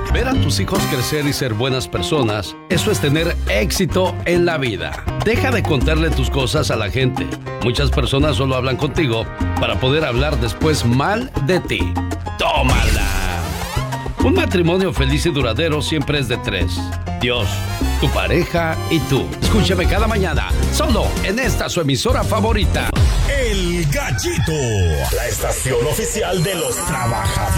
Ver a tus hijos crecer y ser buenas personas, eso es tener éxito en la vida. Deja de contarle tus cosas a la gente. Muchas personas solo hablan contigo para poder hablar después mal de ti. ¡Tómala! Un matrimonio feliz y duradero siempre es de 3. Dios, tu pareja y tú. Escúchame cada mañana, solo en esta su emisora favorita. El Gallito, la estación oficial de los trabajadores.